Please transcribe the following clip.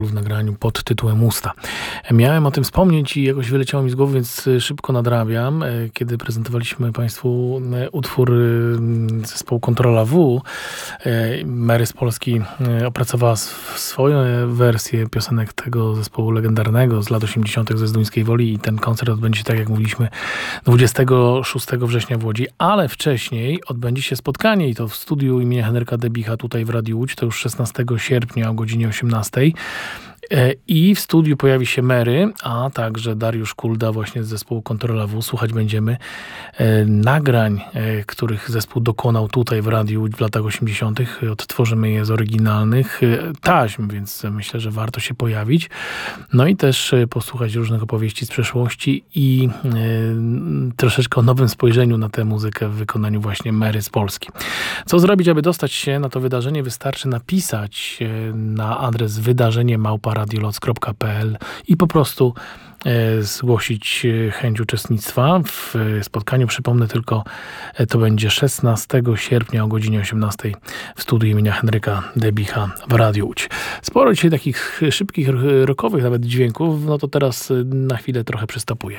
w nagraniu pod tytułem Usta. Miałem o tym wspomnieć i jakoś wyleciało mi z głowy, więc szybko nadrabiam. Kiedy prezentowaliśmy Państwu utwór zespołu Kontrola W, Mary z Polski opracowała swoją wersję piosenek tego zespołu legendarnego z lat 80. ze Zduńskiej Woli i ten koncert odbędzie się, tak jak mówiliśmy, 26 września w Łodzi, ale wcześniej odbędzie się spotkanie i to w studiu imienia Henryka Debicha tutaj w Radiu Łódź, to już 16 sierpnia o godzinie 18. I w studiu pojawi się Mary, a także Dariusz Kulda właśnie z zespołu Kontrola W. Słuchać będziemy nagrań, których zespół dokonał tutaj w Radiu Łódź w latach 80. Odtworzymy je z oryginalnych taśm, więc myślę, że warto się pojawić. No i też posłuchać różnych opowieści z przeszłości i troszeczkę o nowym spojrzeniu na tę muzykę w wykonaniu właśnie Mary z Polski. Co zrobić, aby dostać się na to wydarzenie? Wystarczy napisać na adres wydarzenie@radioloc.pl i po prostu zgłosić chęć uczestnictwa w spotkaniu. Przypomnę tylko, to będzie 16 sierpnia o godzinie 18 w studiu imienia Henryka Debicha w Radiu Łódź. Sporo dzisiaj takich szybkich, rockowych nawet dźwięków, no to teraz na chwilę trochę przystopuję.